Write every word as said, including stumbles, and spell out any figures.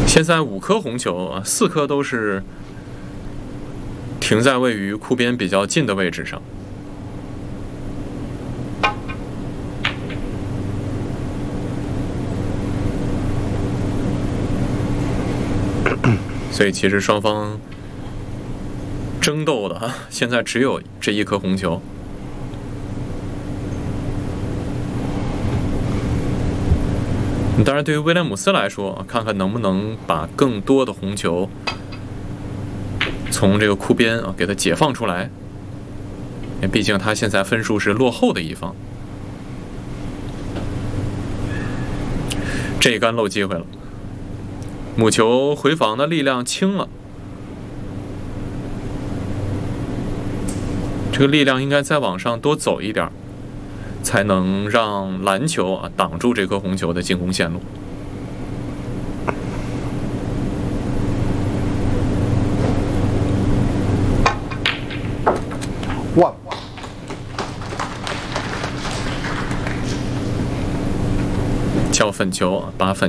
现在五颗红球啊，四颗都是停在位于库边比较近的位置上。所以其实双方争斗的啊，现在只有这一颗红球。当然，对于威廉姆斯来说，看看能不能把更多的红球从这个库边啊给他解放出来。毕竟他现在分数是落后的一方。这一杆漏机会了，母球回防的力量轻了，这个力量应该再往上多走一点，才能让蓝球啊挡住这颗红球的进攻线路。 哇！ 叫粉球啊，把粉。